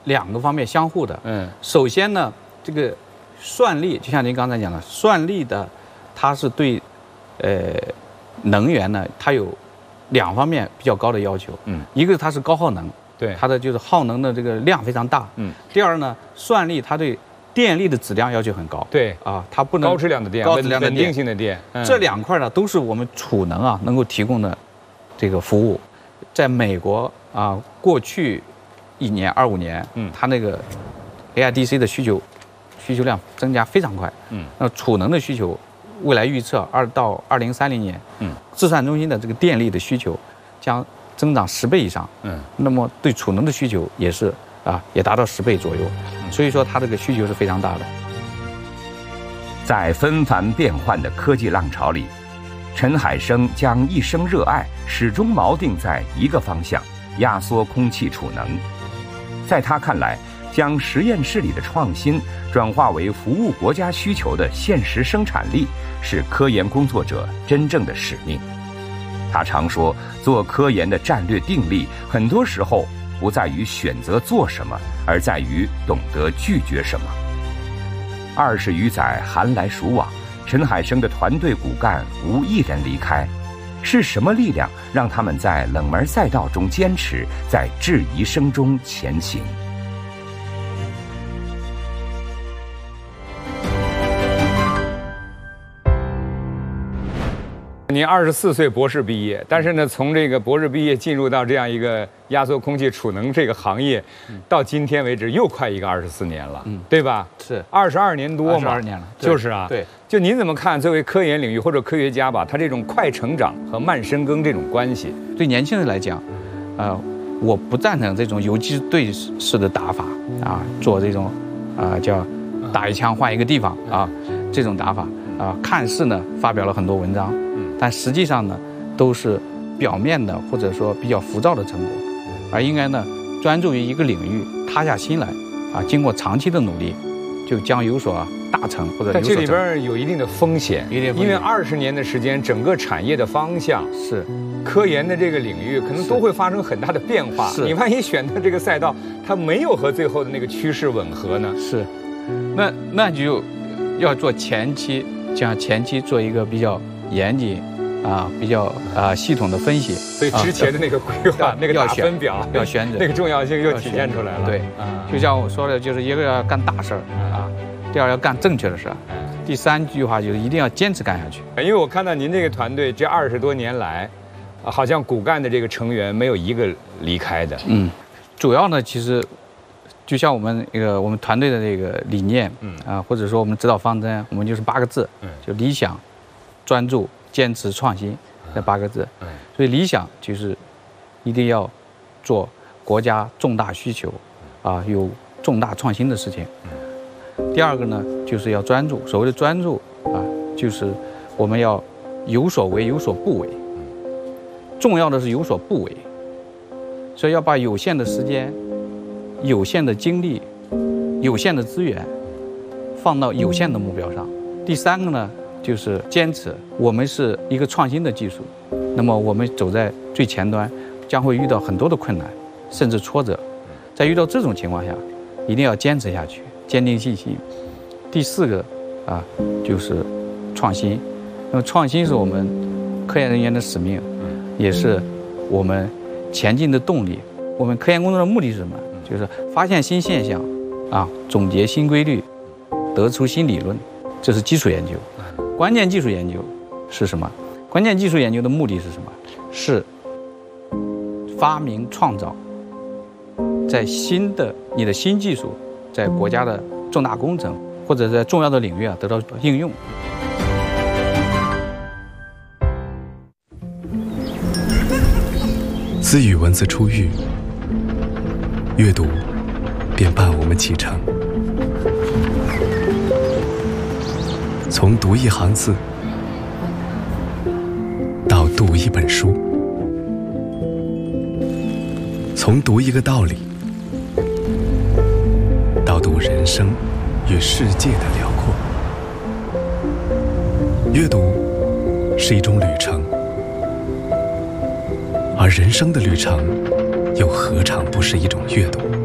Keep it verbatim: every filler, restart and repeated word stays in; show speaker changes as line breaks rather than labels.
两个方面相互的。
嗯，
首先呢，这个算力，就像您刚才讲的，算力的，它是对，呃，能源呢，它有两方面比较高的要求。嗯，一个它是高耗能，
对，
它的就是耗能的这个量非常大。嗯，第二呢，算力它对电力的质量要求很高。
对
啊，它不能
高质量的电，
高质量的
稳定性的电。
嗯、这两块呢，都是我们储能啊能够提供的这个服务。在美国啊，过去一年、二五年，嗯，它那个 A I D C 的需求需求量增加非常快，嗯，那储能的需求，未来预测二到二零三零年，嗯，制算中心的这个电力的需求将增长十倍以上，嗯，那么对储能的需求也是啊，也达到十倍左右，所以说它这个需求是非常大的。
在纷繁变幻的科技浪潮里，陈海生将一生热爱始终锚定在一个方向：压缩空气储能。在他看来，将实验室里的创新转化为服务国家需求的现实生产力，是科研工作者真正的使命。他常说，做科研的战略定力，很多时候不在于选择做什么，而在于懂得拒绝什么。二十余载寒来暑往，陈海生的团队骨干无一人离开，是什么力量让他们在冷门赛道中坚持，在质疑声中前行？
您二十四岁博士毕业，但是呢，从这个博士毕业进入到这样一个压缩空气储能这个行业，嗯、到今天为止又快一个二十四年了，嗯，对吧？
是
二十二年多嘛，
二十二年了，
就是啊，
对。
就您怎么看作为科研领域或者科学家吧，他这种快成长和慢深耕这种关系？
对年轻人来讲，呃，我不赞成这种游击队式的打法啊，做这种啊、呃、叫打一枪换一个地方啊这种打法啊，看似呢发表了很多文章。但实际上呢，都是表面的或者说比较浮躁的成果，而应该呢专注于一个领域，塌下心来，啊，经过长期的努力，就将有所大成或者有所成。
但这里边有一定的风险，
一定
因为二十年的时间，整个产业的方向
是
科研的这个领域，可能都会发生很大的变化。你万一选的这个赛道，它没有和最后的那个趋势吻合呢？
是，那那就要做前期，像前期做一个比较严谨。啊，比较啊系统的分析，
所以之前的那个规划、那个打分表
要选择，
那个重要性又体现出来了。
对，就像我说的，就是一个要干大事儿啊，第二要干正确的事儿，第三句话就是一定要坚持干下去。
因为我看到您这个团队这二十多年来，啊，好像骨干的这个成员没有一个离开的。
嗯，主要呢，其实就像我们这个我们团队的这个理念，嗯啊，或者说我们指导方针，我们就是八个字，嗯，就理想、专注、坚持创新这八个字，所以理想就是一定要做国家重大需求，啊，有重大创新的事情。第二个呢，就是要专注。所谓的专注啊，就是我们要有所为，有所不为。重要的是有所不为，所以要把有限的时间、有限的精力、有限的资源放到有限的目标上。第三个呢，就是坚持，我们是一个创新的技术，那么我们走在最前端，将会遇到很多的困难，甚至挫折。在遇到这种情况下，一定要坚持下去，坚定信心。第四个啊，就是创新。那么创新是我们科研人员的使命，也是我们前进的动力。我们科研工作的目的是什么？就是发现新现象，啊，总结新规律，得出新理论，这是基础研究。关键技术研究是什么？关键技术研究的目的是什么？是发明创造，在新的你的新技术，在国家的重大工程或者在重要的领域啊得到应用。
私语文字初遇，阅读便伴我们启程。从读一行字到读一本书，从读一个道理到读人生与世界的辽阔。阅读是一种旅程，而人生的旅程又何尝不是一种阅读？